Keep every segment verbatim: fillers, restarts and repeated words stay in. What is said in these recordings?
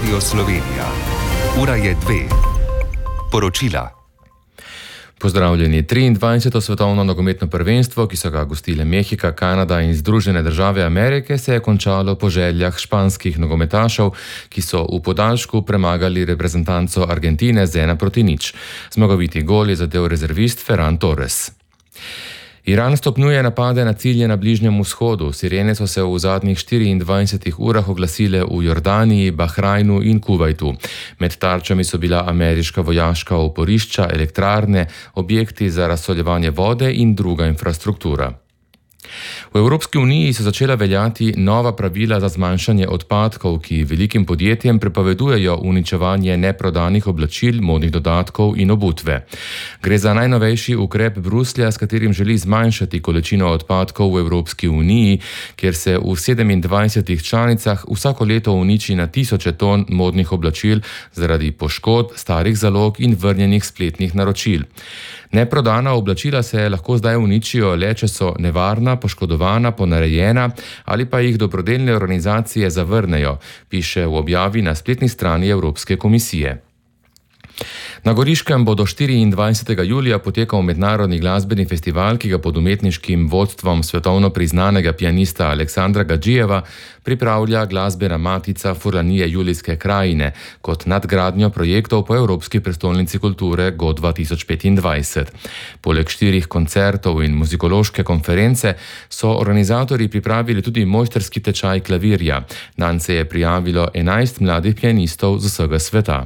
Radio Slovenija. Ura je dve. Poročila. Pozdravljeni. triindvajseto svetovno nogometno prvenstvo, ki so ga gostile Mehika, Kanada in Združene države Amerike, se je končalo po željah španskih nogometašev, ki so v podaljšku premagali reprezentanco Argentine z ena proti nič. Zmagoviti gol je zadel rezervist Ferran Torres. Iran stopnjuje napade na cilje na Bližnjem vzhodu. Sirene so se v zadnjih štiriindvajsetih urah oglasile v Jordaniji, Bahrajnu in Kuvajtu. Med tarčami so bila ameriška vojaška oporišča, elektrarne, objekti za razsoljevanje vode in druga infrastruktura. V Evropski uniji so začela veljati nova pravila za zmanjšanje odpadkov, ki velikim podjetjem prepovedujejo uničevanje neprodanih oblačil, modnih dodatkov in obutve. Gre za najnovejši ukrep Bruslja, s katerim želi zmanjšati količino odpadkov v Evropski uniji, kjer se v sedemindvajsetih članicah vsako leto uniči na tisoče ton modnih oblačil zaradi poškodb, starih zalog in vrnjenih spletnih naročil. Neprodana oblačila se lahko zdaj uničijo le, če so nevarna, poškodovana, ponarejena ali pa jih dobrodelne organizacije zavrnejo, piše v objavi na spletni strani Evropske komisije. Na Goriškem bo do štiriindvajsetega julija potekal mednarodni glasbeni festival, ki ga pod umetniškim vodstvom svetovno priznanega pianista Aleksandra Gadžijeva pripravlja glasbena matica Furlanije Julijske krajine kot nadgradnjo projektov po Evropski prestolnici kulture Go dva tisoč petindvajset. Poleg štirih koncertov in muzikološke konference so organizatorji pripravili tudi mojstrski tečaj klavirja. Nanj se je prijavilo enajst mladih pianistov z vsega sveta.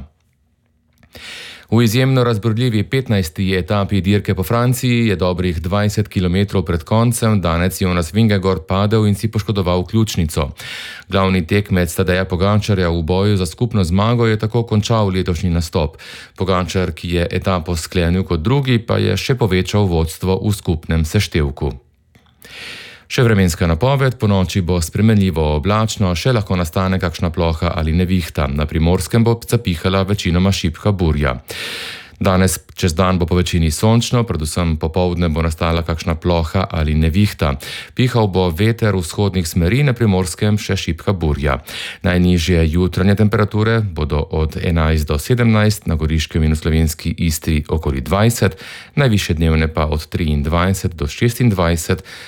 V izjemno razburljivi petnajsti etapi dirke po Franciji je dobrih dvajset kilometrov pred koncem danec Jonas Vingegaard padel in si poškodoval ključnico. Glavni tekmec Tadeja Pogačarja v boju za skupno zmago je tako končal letošnji nastop. Pogačar, ki je etapo sklenil kot drugi, pa je še povečal vodstvo v skupnem seštevku. Še vremenska napoved, po noči bo spremenljivo oblačno, še lahko nastane kakšna ploha ali nevihta. Na Primorskem bo zapihala večinoma šibka burja. Danes čez dan bo po večini sončno, predvsem popoldne bo nastala kakšna ploha ali nevihta. Pihal bo veter vzhodnih smeri, na Primorskem še šibka burja. Najnižje jutranje temperature bodo od enajst do sedemnajst, na Goriškem in v slovenski Istri okoli dvajset, najvišje dnevne pa od triindvajset do šestindvajset,